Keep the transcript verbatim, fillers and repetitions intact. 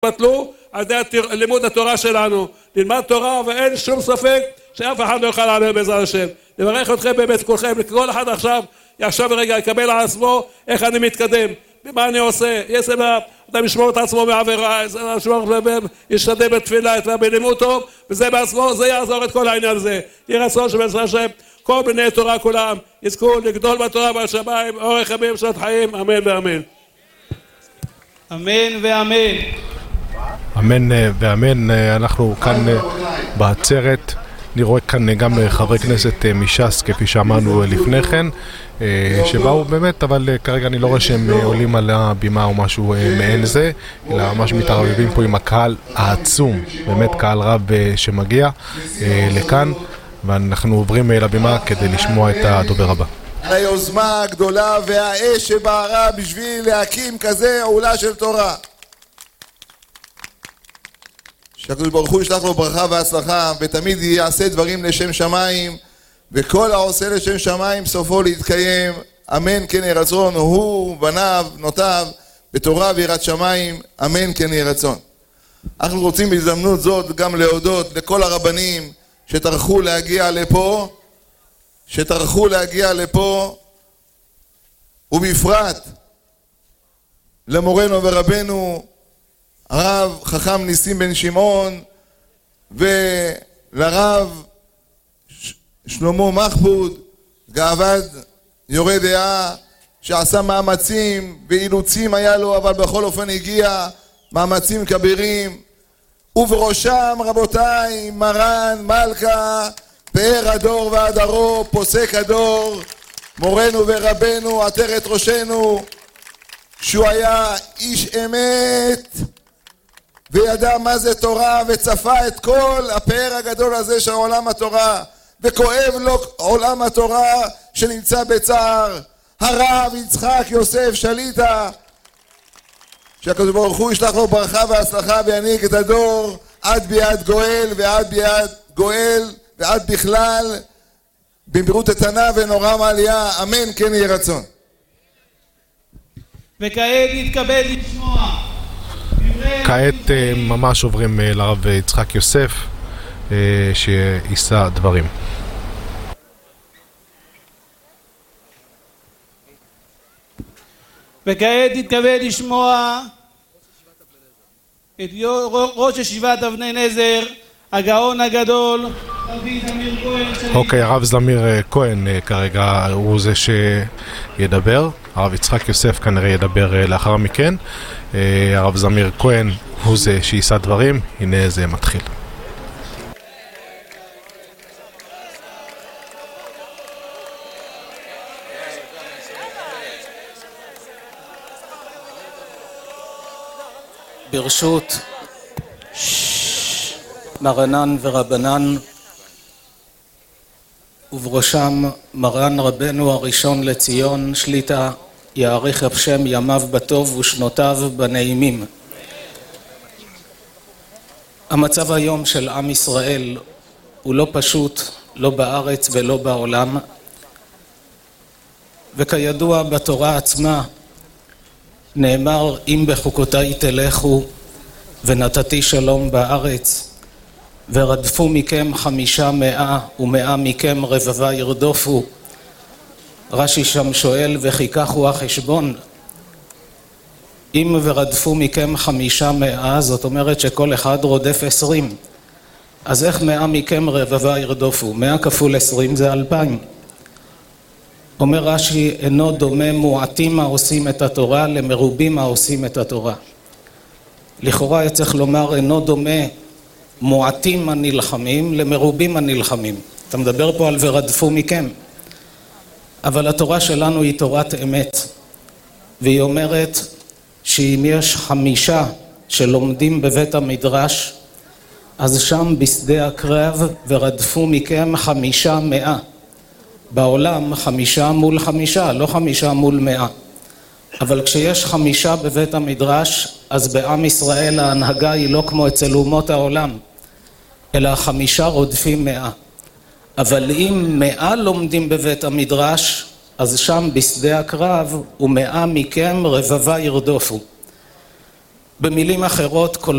יתבטלו על ידי לימוד התורה שלנו. נלמד תורה ואין שום ספק שאף אחד לא יוכל לעלות בעזרת השם. נברך אתכם באמת כולכם, כל אחד עכשיו יחשוב רגע, יקבל על עצמו איך אני מתקדם, מה אני עושה, יש לה, אדם ישמור את עצמו מעבירה, ישתדל בתפילה, בלימוד טוב, וזה בעצמו, זה יעזור את כל העניין הזה. יהיה רצון שבעזרת השם כל בני תורה כולם יזכו לגדול בתורה בשמיים, אורך ימים שנות חיים, אמן ואמן. אמן ואמן. אמן ואמן. אנחנו כאן בעצרת, אני רואה כאן גם חברי כנסת מש"ס כפי שאמרנו לפני כן, שבאו באמת, אבל כרגע אני לא רואה שהם עולים על הבימה או משהו מעין זה, אלא ממש מתערבבים פה עם הקהל העצום, באמת קהל רב שמגיע לכאן, ואנחנו עוברים לבימה כדי לשמוע את הדובר הבא. היוזמה הגדולה והאש שבערה בשביל להקים כזה עולה של תורה. שהקדוש ברוך הוא ישלח לו ברכה והצלחה, ותמיד יעשה דברים לשם שמיים, וכל העושה לשם שמיים סופו להתקיים. אמן כן יהי רצון, הוא בניו נותיו בתורה ויראת שמיים, אמן כן יהי רצון. אנחנו רוצים בהזדמנות זאת גם להודות לכל הרבנים שטרחו להגיע לפה, שטרחו להגיע לפה, ובפרט למורנו ורבנו הרב חכם ניסים בן שמעון, ולרב שלמה מחבוד גאווד יורה דעה, שעשה מאמצים ואילוצים היה לו, אבל בכל אופן הגיע, מאמצים כבירים, ובראשם רבותיי מרן מלכה פאר הדור והדרו, פוסק הדור, מורנו ורבנו עטרת ראשנו, שהוא היה איש אמת וידע מה זה תורה, וצפה את כל הפאר הגדול הזה של עולם התורה, וכואב לו עולם התורה שנמצא בצער. הרב יצחק יוסף שליטה, שהקדוש ברוך הוא ישלח לו ברכה והצלחה וינהיג את הדור עד ביד גואל ועד ביד גואל ועד בכלל במהירות איתנה ונורא מעלייה, אמן כן יהי רצון. וכעת יתכבד לשמוע כעת ממש עוברים לרב יצחק יוסף שיישא דברים. וכעת יתכבד לשמוע את ראש ישיבת אבני נזר, הגאון הגדול רבי זמיר כהן. אוקיי, הרב זמיר כהן כרגע הוא זה שידבר, הרב יצחק יוסף כנראה ידבר לאחר מכן. הרב זמיר כהן הוא זה שיישא דברים, הנה זה מתחיל. ברשות מרנן ורבנן, ובראשם מרן רבנו הראשון לציון שליטה, יאריך השם ימיו בטוב ושנותיו בנעימים. המצב היום של עם ישראל הוא לא פשוט, לא בארץ ולא בעולם, וכידוע בתורה עצמה נאמר אם בחוקותיי תלכו ונתתי שלום בארץ, ורדפו מכם חמישה מאה ומאה מכם רבבה ירדופו. רש"י שם שואל וכי כך הוא החשבון? אם ורדפו מכם חמישה מאה, זאת אומרת שכל אחד רודף עשרים, אז איך מאה מכם רבבה ירדופו? מאה כפול עשרים זה אלפיים. אומר רש"י, אינו דומה מועטים העושים את התורה למרובים העושים את התורה. לכאורה היה צריך לומר אינו דומה מועטים הנלחמים למרובים הנלחמים. אתה מדבר פה על ורדפו מכם, אבל התורה שלנו היא תורת אמת, והיא אומרת שאם יש חמישה שלומדים בבית המדרש, אז שם בשדה הקרב ורדפו מכם חמישה מאה. בעולם חמישה מול חמישה, לא חמישה מול מאה. אבל כשיש חמישה בבית המדרש, אז בעם ישראל ההנהגה היא לא כמו אצל אומות העולם, אלא חמישה רודפים מאה. אבל אם מאה לומדים בבית המדרש, אז שם בשדה הקרב ומאה מכם רבבה ירדופו. במילים אחרות, כל